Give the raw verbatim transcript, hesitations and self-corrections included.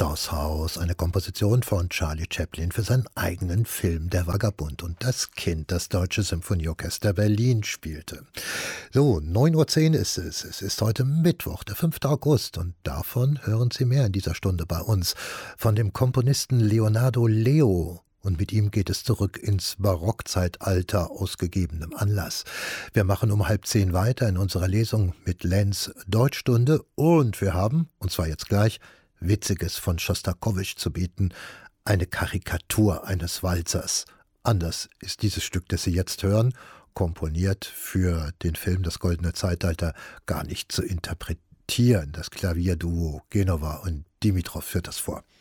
Das Haus, eine Komposition von Charlie Chaplin für seinen eigenen Film Der Vagabund und das Kind, das Deutsche Symphonieorchester Berlin spielte. So, neun Uhr zehn ist es. Es ist heute Mittwoch, der fünfte August und davon hören Sie mehr in dieser Stunde bei uns. Von dem Komponisten Leonardo Leo. Und mit ihm geht es zurück ins Barockzeitalter aus gegebenem Anlass. Wir machen um halb zehn weiter in unserer Lesung mit Lenz Deutschstunde und wir haben, und zwar jetzt gleich, Witziges von Schostakowitsch zu bieten, eine Karikatur eines Walzers. Anders ist dieses Stück, das Sie jetzt hören, komponiert für den Film Das Goldene Zeitalter, gar nicht zu interpretieren. Das Klavierduo Genova und Dimitrov führt das vor.